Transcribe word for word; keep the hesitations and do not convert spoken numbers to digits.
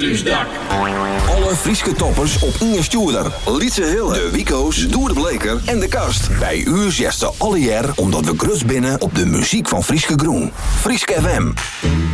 uw dak. Alle Frieske toppers op Inge Stuurder, Lietse Hille, de Wico's, Doer de Bleker en de Kast. Bij u zesten alle jaar omdat we grus binnen op de muziek van Frieske Groen. Frieske F M.